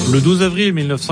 Le 12 avril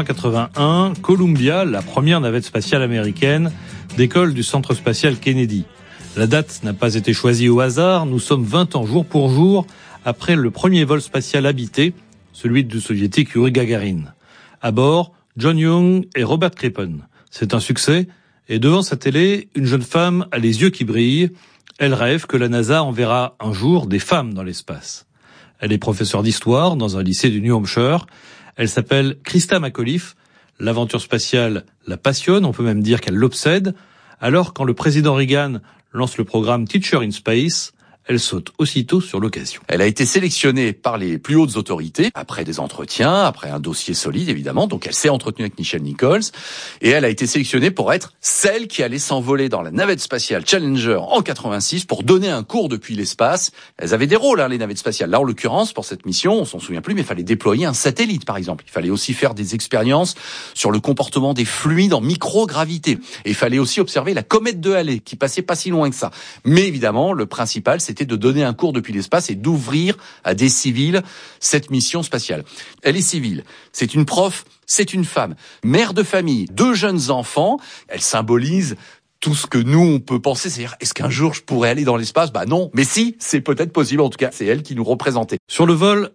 1981, Columbia, la première navette spatiale américaine, décolle du centre spatial Kennedy. La date n'a pas été choisie au hasard, nous sommes 20 ans jour pour jour après le premier vol spatial habité, celui du soviétique Yuri Gagarin. À bord, John Young et Robert Crippen. C'est un succès, et devant sa télé, une jeune femme a les yeux qui brillent. Elle rêve que la NASA enverra un jour des femmes dans l'espace. Elle est professeure d'histoire dans un lycée du New Hampshire. Elle s'appelle Christa McAuliffe. L'aventure spatiale la passionne, on peut même dire qu'elle l'obsède. Alors, quand le président Reagan lance le programme Teacher in Space, elle saute aussitôt sur l'occasion. Elle a été sélectionnée par les plus hautes autorités, après des entretiens, après un dossier solide évidemment, donc elle s'est entretenue avec Nichelle Nichols, et elle a été sélectionnée pour être celle qui allait s'envoler dans la navette spatiale Challenger en 86 pour donner un cours depuis l'espace. Elles avaient des rôles, les navettes spatiales. Là, en l'occurrence, pour cette mission, on s'en souvient plus, mais il fallait déployer un satellite, par exemple. Il fallait aussi faire des expériences sur le comportement des fluides en microgravité. Et il fallait aussi observer la comète de Halley, qui passait pas si loin que ça. Mais évidemment, le principal, c'était de donner un cours depuis l'espace et d'ouvrir à des civils cette mission spatiale. Elle est civile, c'est une prof, c'est une femme, mère de famille, 2 jeunes enfants. Elle symbolise tout ce que nous, on peut penser, c'est-à-dire, est-ce qu'un jour je pourrais aller dans l'espace ? Bah non, mais si, c'est peut-être possible, en tout cas, c'est elle qui nous représentait. Sur le vol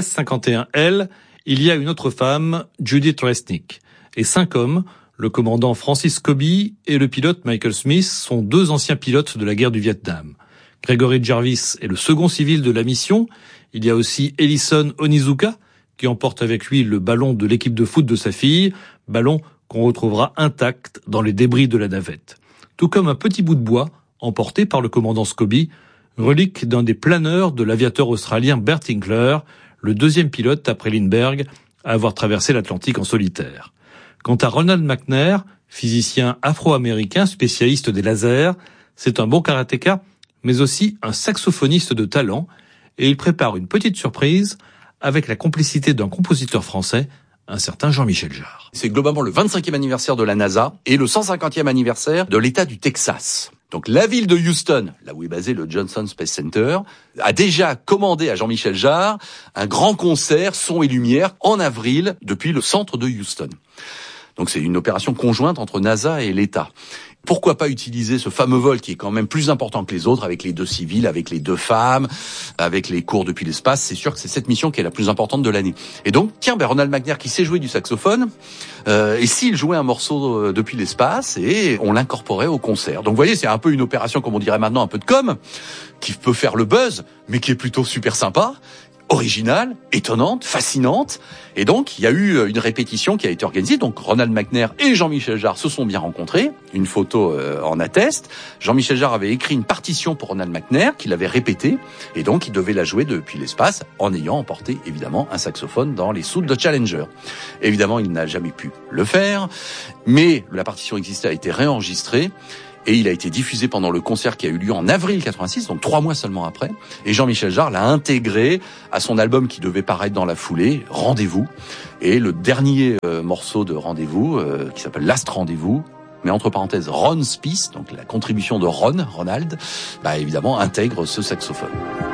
STS-51L, il y a une autre femme, Judith Resnick, et 5 hommes. Le commandant Francis Cobby et le pilote Michael Smith sont 2 anciens pilotes de la guerre du Vietnam. Gregory Jarvis est le second civil de la mission. Il y a aussi Ellison Onizuka, qui emporte avec lui le ballon de l'équipe de foot de sa fille, ballon qu'on retrouvera intact dans les débris de la navette. Tout comme un petit bout de bois emporté par le commandant Scobie, relique d'un des planeurs de l'aviateur australien Bert Hinkler, le 2e pilote après Lindbergh à avoir traversé l'Atlantique en solitaire. Quant à Ronald McNair, physicien afro-américain spécialiste des lasers, c'est un bon karatéka, mais aussi un saxophoniste de talent, et il prépare une petite surprise avec la complicité d'un compositeur français, un certain Jean-Michel Jarre. C'est globalement le 25e anniversaire de la NASA et le 150e anniversaire de l'État du Texas. Donc la ville de Houston, là où est basé le Johnson Space Center, a déjà commandé à Jean-Michel Jarre un grand concert son et lumière en avril depuis le centre de Houston. Donc c'est une opération conjointe entre NASA et l'État. Pourquoi pas utiliser ce fameux vol qui est quand même plus important que les autres, avec les 2 civils, avec les 2 femmes, avec les cours depuis l'espace. C'est sûr que c'est cette mission qui est la plus importante de l'année. Et donc, tiens, Ronald McNair qui sait jouer du saxophone, et s'il jouait un morceau depuis l'espace et on l'incorporait au concert. Donc vous voyez, c'est un peu une opération, comme on dirait maintenant, un peu de com, qui peut faire le buzz, mais qui est plutôt super sympa, originale, étonnante, fascinante. Et donc, il y a eu une répétition qui a été organisée. Donc, Ronald McNair et Jean-Michel Jarre se sont bien rencontrés. Une photo en atteste. Jean-Michel Jarre avait écrit une partition pour Ronald McNair qu'il avait répétée. Et donc, il devait la jouer depuis l'espace en ayant emporté, évidemment, un saxophone dans les soutes de Challenger. Évidemment, il n'a jamais pu le faire. Mais la partition existait, a été réenregistrée. Et il a été diffusé pendant le concert qui a eu lieu en avril 86, donc 3 mois seulement après. Et Jean-Michel Jarre l'a intégré à son album qui devait paraître dans la foulée, Rendez-vous. Et le dernier morceau de Rendez-vous, qui s'appelle Last Rendez-vous, mais entre parenthèses Ron Spieth, donc la contribution de Ronald, évidemment intègre ce saxophone.